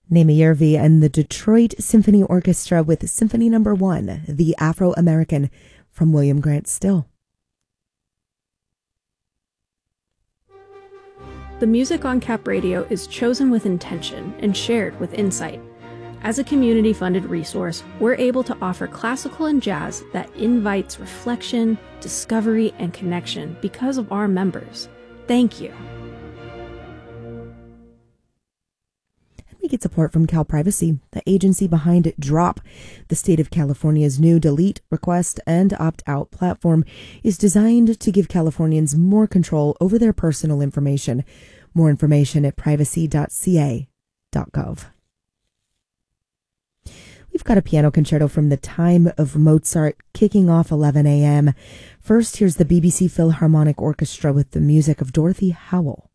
Naomi Yervi and the Detroit Symphony Orchestra with Symphony No. 1, The Afro-American, from William Grant Still. The music on Cap Radio is chosen with intention and shared with insight. As a community-funded resource, we're able to offer classical and jazz that invites reflection, discovery, and connection because of our members. Thank you. We get support from CalPrivacy, the agency behind Drop. The state of California's new delete, request, and opt-out platform is designed to give Californians more control over their personal information. More information at privacy.ca.gov. We've got a piano concerto from the time of Mozart kicking off 11 a.m. First, here's the BBC Philharmonic Orchestra with the music of Dorothy Howell.